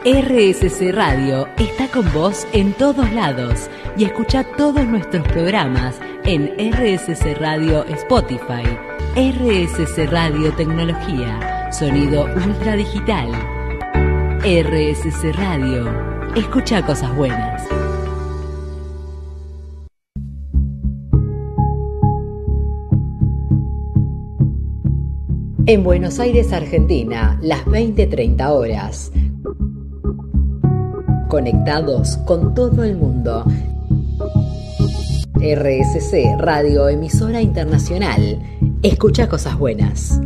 RSC Radio está con vos en todos lados y escucha todos nuestros programas en RSC Radio Spotify, RSC Radio Tecnología, sonido ultra digital. RSC Radio, escucha cosas buenas. En Buenos Aires, Argentina, las 20:30 horas. Conectados con todo el mundo. RSC Radio, emisora internacional. Escucha cosas buenas.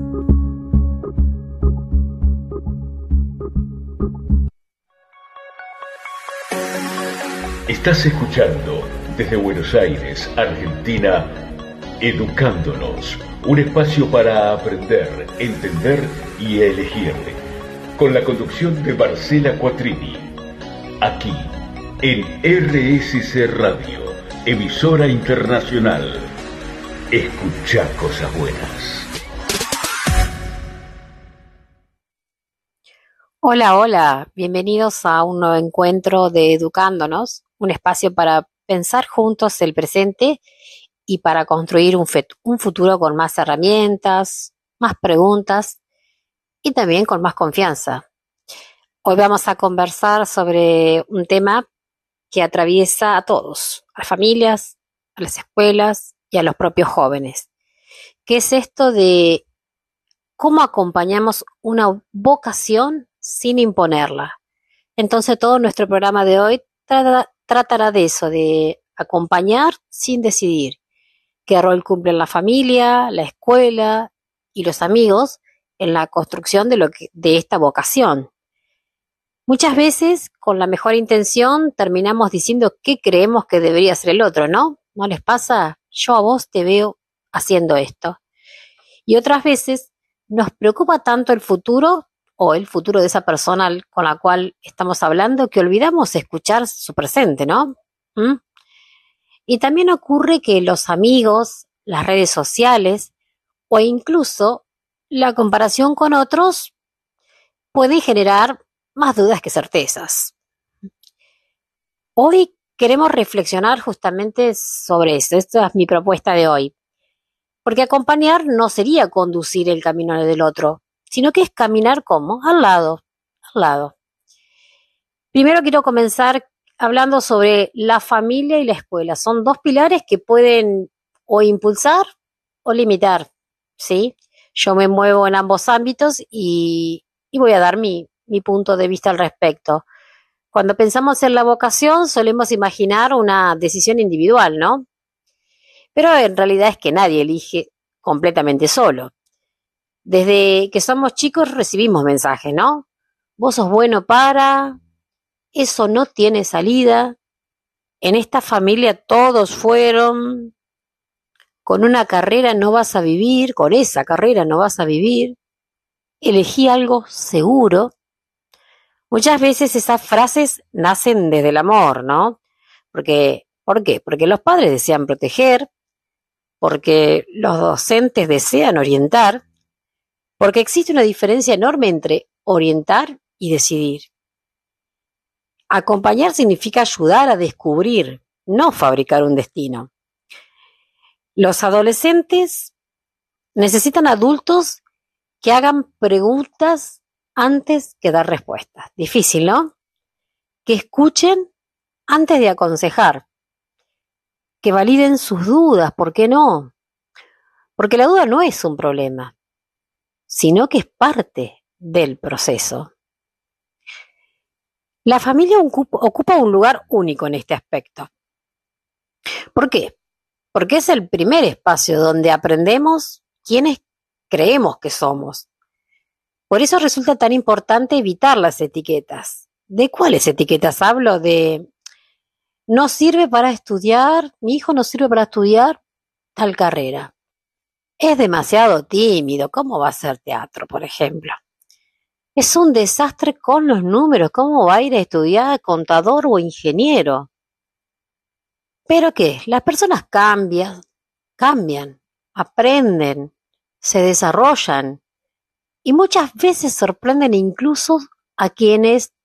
Estás escuchando desde Buenos Aires, Argentina, Educándonos, un espacio para aprender, entender y elegir, con la conducción de Marcela Quattrini, aquí en RSC Radio, emisora internacional. Escucha cosas buenas. Hola, hola, bienvenidos a un nuevo encuentro de Educándonos, un espacio para pensar juntos el presente y para construir un futuro con más herramientas, más preguntas y también con más confianza. Hoy vamos a conversar sobre un tema que atraviesa a todos, a las familias, a las escuelas y a los propios jóvenes, que es esto de cómo acompañamos una vocación sin imponerla. Entonces todo nuestro programa de hoy tratará de eso, de acompañar sin decidir. ¿Qué rol cumplen la familia, la escuela y los amigos en la construcción de esta vocación? Muchas veces, con la mejor intención, terminamos diciendo qué creemos que debería ser el otro, ¿no? ¿No les pasa? Yo a vos te veo haciendo esto. Y otras veces nos preocupa tanto el futuro o el futuro de esa persona con la cual estamos hablando que olvidamos escuchar su presente, ¿no? Y también ocurre que los amigos, las redes sociales o incluso la comparación con otros pueden generar más dudas que certezas. Hoy queremos reflexionar justamente sobre eso. Esta es mi propuesta de hoy. Porque acompañar no sería conducir el camino del otro, sino que es caminar ¿cómo? Al lado. Primero quiero comenzar hablando sobre la familia y la escuela. Son dos pilares que pueden o impulsar o limitar, ¿sí? Yo me muevo en ambos ámbitos y voy a dar mi punto de vista al respecto. Cuando pensamos en la vocación solemos imaginar una decisión individual, ¿no? Pero en realidad es que nadie elige completamente solo. Desde que somos chicos recibimos mensajes, ¿no? Vos sos bueno para, eso no tiene salida, en esta familia todos fueron, con una carrera no vas a vivir, con esa carrera no vas a vivir, elegí algo seguro. Muchas veces esas frases nacen desde el amor, ¿no? ¿Por qué? Porque los padres desean proteger, porque los docentes desean orientar, porque existe una diferencia enorme entre orientar y decidir. Acompañar significa ayudar a descubrir, no fabricar un destino. Los adolescentes necesitan adultos que hagan preguntas antes que dar respuestas. Difícil, ¿no? Que escuchen antes de aconsejar. Que validen sus dudas, ¿por qué no? Porque la duda no es un problema, sino que es parte del proceso. La familia ocupa un lugar único en este aspecto. ¿Por qué? Porque es el primer espacio donde aprendemos quiénes creemos que somos. Por eso resulta tan importante evitar las etiquetas. ¿De cuáles etiquetas hablo? De no sirve para estudiar, mi hijo no sirve para estudiar tal carrera. Es demasiado tímido, ¿cómo va a hacer teatro, por ejemplo? Es un desastre con los números, ¿cómo va a ir a estudiar contador o ingeniero? ¿Pero qué? Las personas cambian, aprenden, se desarrollan y muchas veces sorprenden incluso a quienes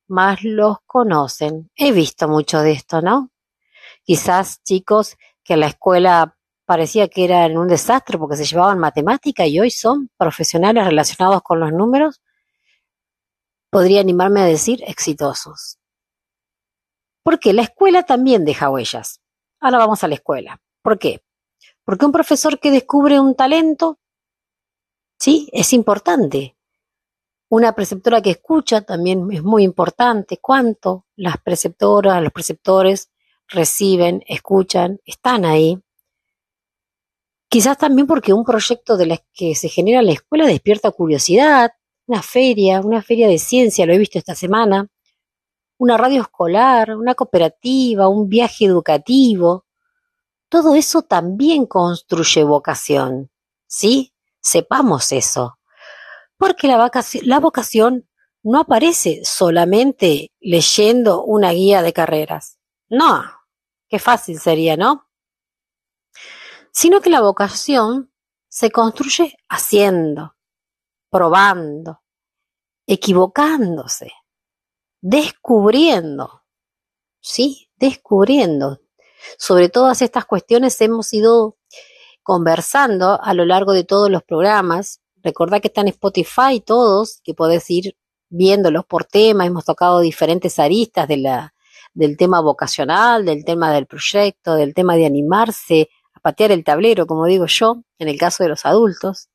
más los conocen. He visto mucho de esto, ¿no? Quizás chicos que en la escuela parecía que eran un desastre porque se llevaban matemática y hoy son profesionales relacionados con los números, podría animarme a decir exitosos. Porque la escuela también deja huellas. Ahora vamos a la escuela. ¿Por qué? Porque un profesor que descubre un talento, sí, es importante. Una preceptora que escucha también es muy importante. ¿Cuánto las preceptoras, los preceptores reciben, escuchan, están ahí? Quizás también porque un proyecto de las que se genera en la escuela despierta curiosidad, una feria de ciencia, lo he visto esta semana, una radio escolar, una cooperativa, un viaje educativo. Todo eso también construye vocación, ¿sí? Sepamos eso. Porque la vocación no aparece solamente leyendo una guía de carreras. No, qué fácil sería, ¿no? Sino que la vocación se construye haciendo, probando, equivocándose, descubriendo, ¿sí? Descubriendo. Sobre todas estas cuestiones hemos ido conversando a lo largo de todos los programas. Recordá que están en Spotify todos, que podés ir viéndolos por tema. Hemos tocado diferentes aristas del tema vocacional, del tema del proyecto, del tema de animarse a patear el tablero, como digo yo, en el caso de los adultos.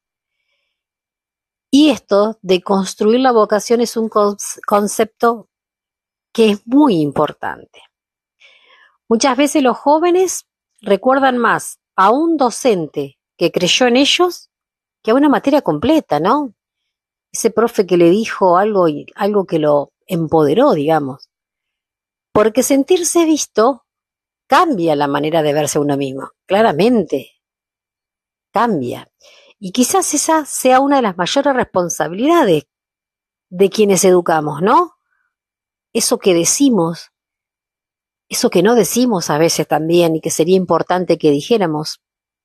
Y esto de construir la vocación es un concepto que es muy importante. Muchas veces los jóvenes recuerdan más a un docente que creyó en ellos que a una materia completa, ¿no? Ese profe que le dijo algo que lo empoderó, digamos. Porque sentirse visto cambia la manera de verse a uno mismo, claramente, cambia. Y quizás esa sea una de las mayores responsabilidades de quienes educamos, ¿no? Eso que decimos, eso que no decimos a veces también y que sería importante que dijéramos.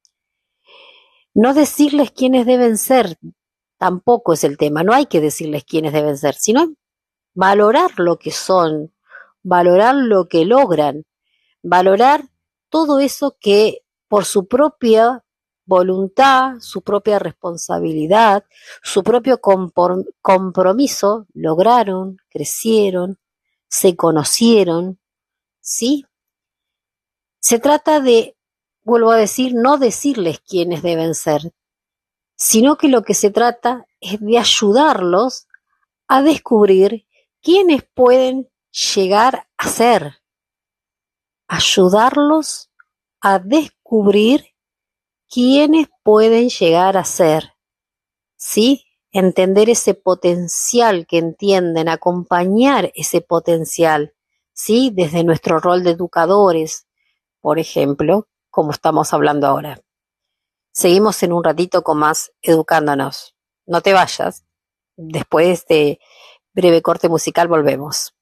No decirles quiénes deben ser tampoco es el tema, no hay que decirles quiénes deben ser, sino valorar lo que son, valorar lo que logran, valorar todo eso que por su propia voluntad, su propia responsabilidad, su propio compromiso lograron, crecieron, se conocieron, ¿sí? Se trata de, vuelvo a decir, no decirles quiénes deben ser, sino que lo que se trata es de ayudarlos a descubrir quiénes pueden llegar a ser, ayudarlos a descubrir quiénes pueden llegar a ser, ¿sí? Entender ese potencial que entienden, acompañar ese potencial, ¿sí? Desde nuestro rol de educadores, por ejemplo, como estamos hablando ahora. Seguimos en un ratito con más educándonos. No te vayas. Después de breve corte musical volvemos.